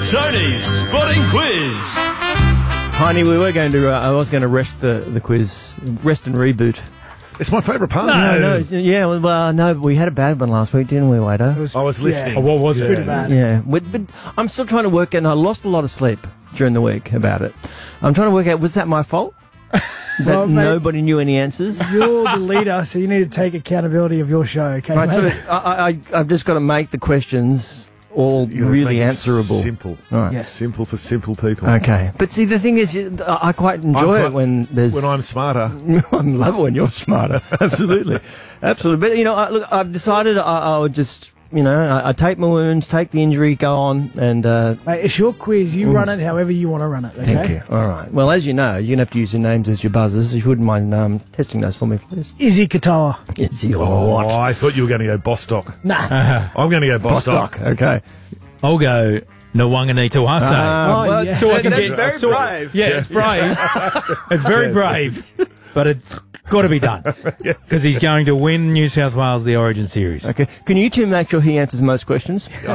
Tony's Spotting Quiz. Honey, we were going to. I was going to rest the quiz, rest and reboot. It's my favourite part. No, yeah, well, no, we had a bad one last week, didn't we, Wado? I was listening. Oh, what was it? Pretty bad. Yeah, but I'm still trying to work out, and I lost a lot of sleep during the week about it. I'm trying to work out, was that my fault? That Well, mate, nobody knew any answers? You're the leader, so you need to take accountability of your show, okay, Right, mate? so I've just got to make the questions all You gotta really make it answerable. Simple. Right. Yes. Simple for simple people. Okay. But see, the thing is, I quite enjoy it when there's... When I'm smarter. I love it when you're smarter. Absolutely. Absolutely. But, look, I've decided I would just, I take my wounds, take the injury, go on, and... Mate, it's your quiz. You run it however you want to run it, okay? Thank you. All right. Well, as you know, you're going to have to use your names as your buzzers. If you wouldn't mind testing those for me, please. Izzy Katoa. It's your Oh, what? I thought you were going to go Bostock. Nah. I'm going to go Bostock. Bostock. Okay. I'll go Nwangani Tuase. Oh, yeah. So I can That's get very brave. Yeah, it's brave. It's very brave, but it's got to be done because he's going to win New South Wales the Origin Series. Okay. Can you two make sure he answers most questions? All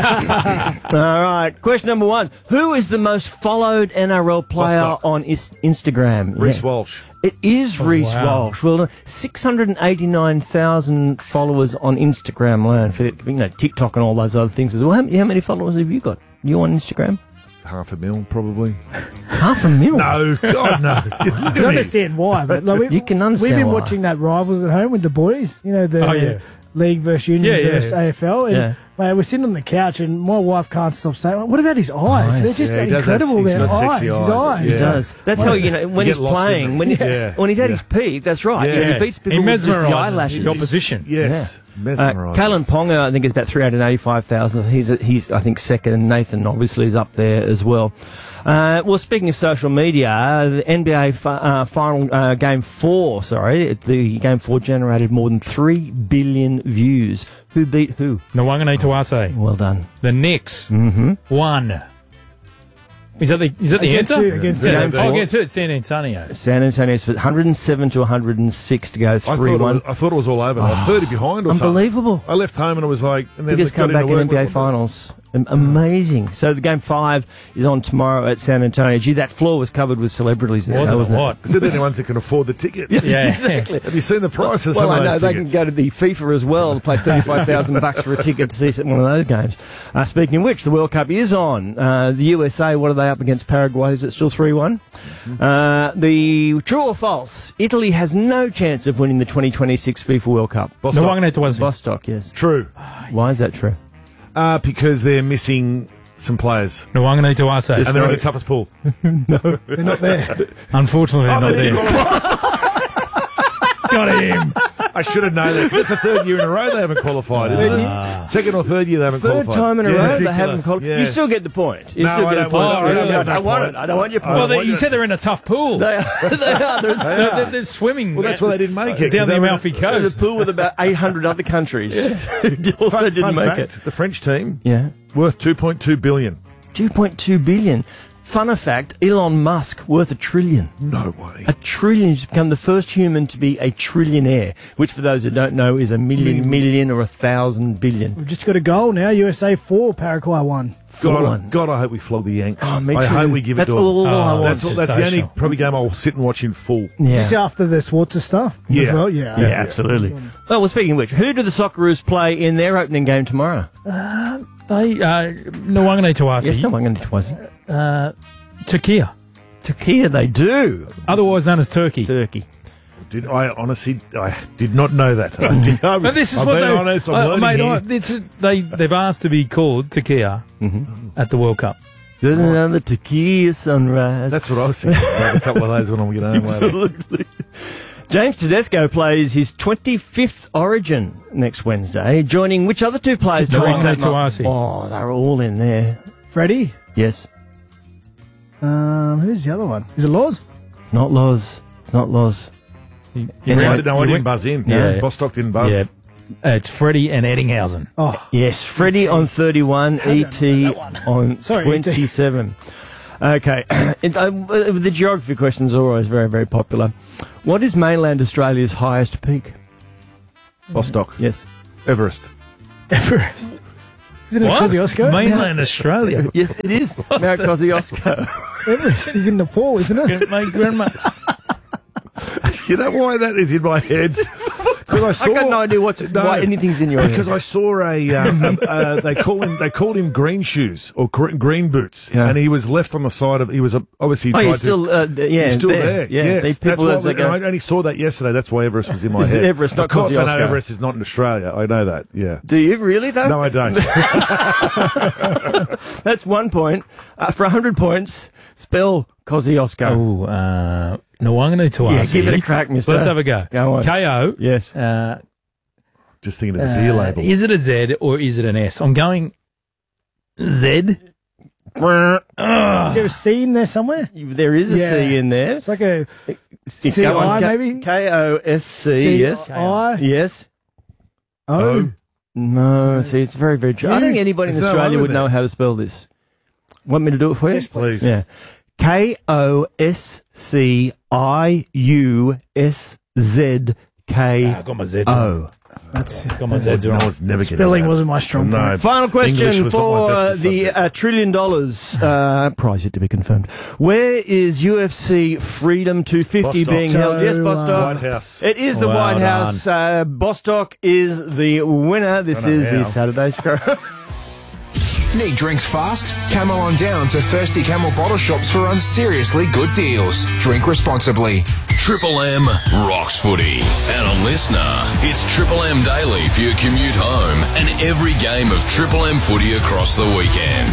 right. Question number 1. Who is the most followed NRL player Bostock. on Instagram? Reece Yeah. Walsh. It is Reece wow. Walsh. Well, 689,000 followers on Instagram alone for TikTok and all those other things as well. How many followers have you got? You on Instagram? 500,000 probably. 500,000? No, God, no. Look I at can me. understand why, but like, You can understand We've been why. watching that Rivals at home with the boys, the League versus Union Yeah, versus yeah. AFL. And Yeah. mate, we're sitting on the couch, and my wife can't stop saying, "What about his eyes? They're just Yeah, he does have- incredible. he's Their got eyes, sexy his eyes. eyes." He Yeah. does. That's how when You he's get lost in playing, them. when he's at his peak. That's right. Yeah. He beats people He with just the mesmerises eyelashes. the opposition. Yes. Mesmerised. Kalen Ponga, I think, is about 385,000. He's I think second. Nathan obviously is up there as well. Well, speaking of social media, the NBA final Game 4. The Game 4 generated more than 3 billion views. Who beat who? Nwangani Tuase. Well done. The Knicks Mm-hmm. won. Is that the Against answer? who? Against Game Oh, four. against who? It's San Antonio. San Antonio's 107 to 106 to go 3-1. I thought it was all over. I was 30 behind or something. Unbelievable. I left home and I was like... And then Biggest got into comeback in work, NBA what- Finals. Amazing. So the Game 5 is on tomorrow at San Antonio. Gee, that floor was covered with celebrities there, Wasn't wasn't it? it? What? Because they're the ones that can afford the tickets. Yeah. Exactly. Have you seen the price of Well, some I of know those they tickets? can go to the FIFA as well to play $35,000 for a ticket to see one of those games. Speaking of which, the World Cup is on. The USA, what are they up against? Paraguay, is it still 3-1? The true or false? Italy has no chance of winning the 2026 FIFA World Cup. Bostock. Nwangani Tuase. Bostock, yes. True. Why is that true? Because they're missing some players. Nwangani Tuase. And they're in the toughest pool. They're not there. Unfortunately, they're not there. Got him. I should have known that. 'Cause it's the third year in a row they haven't qualified, isn't it? Second or third year they haven't Third qualified. time in a Yeah, row they ridiculous. haven't qualified. You Yes. still get the point. You No, still I get a don't point. want it. I don't want I that want point. it. I don't want your Well, point. you said they're in a tough pool. They are. They're swimming. Well, that's why they didn't make it. down 'cause the they were- Amalfi There's Coast. a pool with about 800 other countries who also Fun didn't make fact, it. the French team, Yeah. worth 2.2 billion. 2.2 billion. Funner fact, Elon Musk worth $1 trillion. No way. $1 trillion. He's become the first human to be a trillionaire, which for those who don't know is a million or 1,000 billion. We've just got a goal now. USA 4, Paraguay 1. God, I hope we flog the Yanks. Oh, me I too. hope we give That's it to them. all I want. That's the only probably game I'll sit and watch in full. Yeah. Just after the Schwarzer stuff as Yeah. well? Yeah. Yeah, absolutely. Well, speaking of which, who do the Socceroos play in their opening game tomorrow? They Nwangani Tuase. Yes, no, I'm going to twice. Turkey, Turkey, they do. otherwise known as Turkey. Turkey. I honestly did not know that. But this is I've what been they, honest, I'm learning here. they've asked to be called Turkey at the World Cup. There's another Turkey sunrise. That's what I was thinking about a couple of those when I'm get home later. Absolutely. James Tedesco plays his 25th Origin next Wednesday, joining which other two players to reach that mark? Tuase. Oh, they're all in there. Freddie? Yes. Who's the other one? Is it Laws? Not Loz. It's not Loz. You Anyway, went- No, I you didn't went- buzz in. Yeah. Bostock didn't buzz. Yeah. It's Freddie and Eddinghausen. Oh, Yes, Freddie on 31, E.T. on Sorry, 27. Okay. The geography questions are always very, very popular. What is mainland Australia's highest peak? Bostock. Yes. Everest. Everest. Isn't it What? Kosciuszko? Mainland Australia. Yes, it is Mount Kosciuszko. Everest is in Nepal, isn't it? My grandma. You know why that is in my head? Because I got no idea why anything's in your head. Because I saw they called him Green Shoes or Green Boots, Yeah. and he was left on the side of. He was obviously. Oh, tried he's still, he's still there. Yeah, Yes. these That's people why that go, I only saw that yesterday. That's why Everest was in my It's head. Everest, not of course, I know Kosciuszko. Everest is not in Australia. I know that. Yeah. do you really, though? No, I don't. That's 1 point. For 100 points, spell Kosciuszko. Oh, no, I'm going to Yeah, ask give you. it a crack, mister. Let's have a go. Go on. KO. Yes. Just thinking of the beer label. Is it a Z or is it an S? I'm going Z. Is there a C in there somewhere? There is a Yeah. C in there. It's like a Go on, CI maybe? K-O-S-C, yes. C-I? Yes. Oh. No, see, it's very, very true. I think anybody in There's no Australia O would in know there. how to spell this. Want me to do it for you? Yes, Please. Yeah. K-O-S-C-I-U-S-Z-K-O. I got my Z. That's Got my Z's No wrong. one's never getting spelling that. wasn't my strong No. point. Final English question was not my for bestest the subject. $1 trillion prize yet to be confirmed. Where is UFC Freedom 250 Bostock. being held? Yes, Bostock. White House. It is the Well White House. Bostock is the winner. This is the how. Saturday Scroll. Need drinks fast? Camel on down to Thirsty Camel bottle shops for unseriously good deals. Drink responsibly. Triple M rocks footy. And a listener, it's Triple M Daily for your commute home and every game of Triple M footy across the weekend.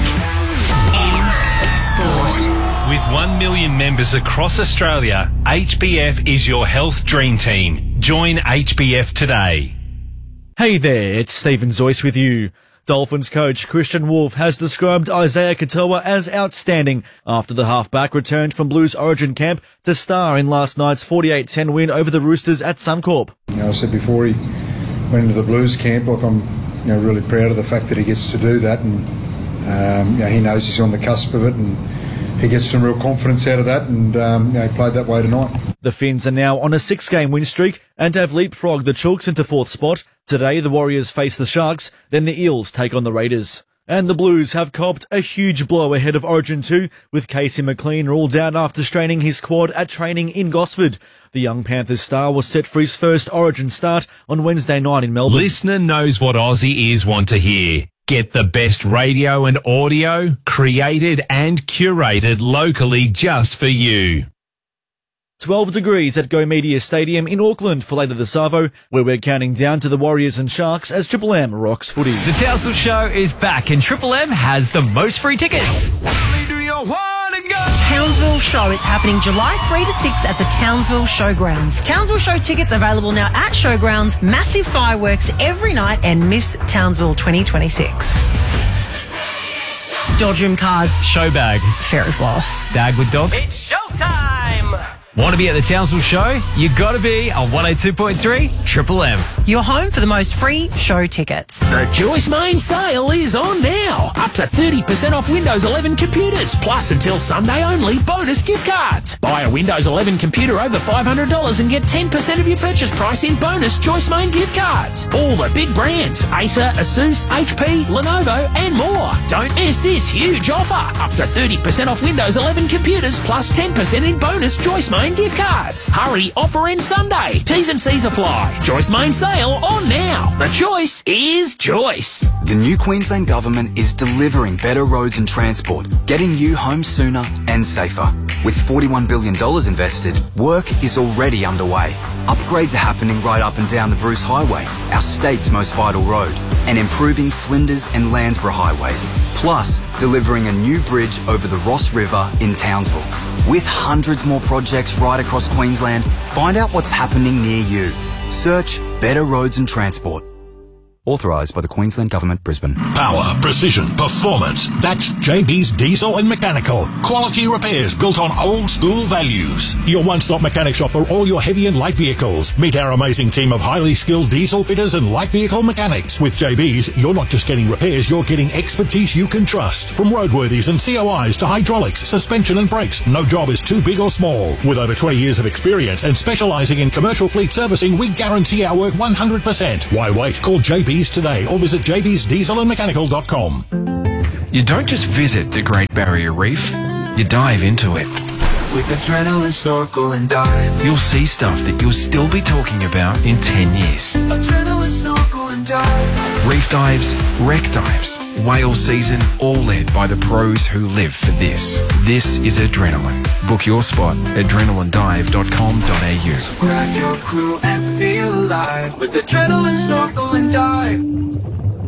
Sport. With 1 million members across Australia, HBF is your health dream team. Join HBF today. Hey there, it's Stephen Zoyce with you. Dolphins coach Christian Wolf has described Isaiah Katoa as outstanding after the halfback returned from Blues Origin camp to star in last night's 48-10 win over the Roosters at Suncorp. I said before he went into the Blues camp, I'm really proud of the fact that he gets to do that, and he knows he's on the cusp of it, and he gets some real confidence out of that, and he played that way tonight. The Finns are now on a 6-game win streak and have leapfrogged the Chooks into 4th spot. Today the Warriors face the Sharks, then the Eels take on the Raiders. And the Blues have copped a huge blow ahead of Origin 2, with Casey McLean ruled out after straining his quad at training in Gosford. The young Panthers star was set for his first Origin start on Wednesday night in Melbourne. Listener knows what Aussie ears want to hear. Get the best radio and audio created and curated locally just for you. 12 degrees at Go Media Stadium in Auckland for later this Savo, where we're counting down to the Warriors and Sharks as Triple M rocks footy. The Townsville Show is back and Triple M has the most free tickets. Townsville Show. It's happening July 3 to 6 at the Townsville Showgrounds. Townsville Show tickets available now at Showgrounds. Massive fireworks every night and Miss Townsville 2026. Dodgem Cars. Showbag. Fairy Floss. Dagwood Dog. It's showtime! Want to be at the Townsville Show? You got to be on 102.3 Triple M. Your home for the most free show tickets. The Joyce Main sale is on now. Up to 30% off Windows 11 computers. Plus, until Sunday only, bonus gift cards. Buy a Windows 11 computer over $500 and get 10% of your purchase price in bonus Joyce Main gift cards. All the big brands, Acer, Asus, HP, Lenovo, and more. Don't miss this huge offer. Up to 30% off Windows 11 computers plus 10% in bonus Joyce Main gift cards. Hurry, offer ends Sunday. T's and C's apply. Joyce Main sale on now. The choice is Joyce. The new Queensland Government is delivering better roads and transport, getting you home sooner and safer. With $41 billion invested, work is already underway. Upgrades are happening right up and down the Bruce Highway, our state's most vital road, and improving Flinders and Landsborough highways. Plus, delivering a new bridge over the Ross River in Townsville. With hundreds more projects right across Queensland, find out what's happening near you. Search Better Roads and Transport. Authorised by the Queensland Government, Brisbane. Power, precision, performance. That's JB's Diesel and Mechanical. Quality repairs built on old school values. Your one-stop mechanic shop for all your heavy and light vehicles. Meet our amazing team of highly skilled diesel fitters and light vehicle mechanics. With JB's, you're not just getting repairs, you're getting expertise you can trust. From roadworthies and COIs to hydraulics, suspension and brakes, no job is too big or small. With over 20 years of experience and specialising in commercial fleet servicing, we guarantee our work 100%. Why wait? Call JB's JB's today or visit jbsdieselandmechanical.com. You don't just visit the Great Barrier Reef, you dive into it. With adrenaline, snorkel and dive. You'll see stuff that you'll still be talking about in 10 years. Adrenaline, snorkel and dive. Reef dives, wreck dives, whale season, all led by the pros who live for this. This is Adrenaline. Book your spot at adrenalinedive.com.au. So grab your crew and feel alive with adrenaline, snorkel and dive.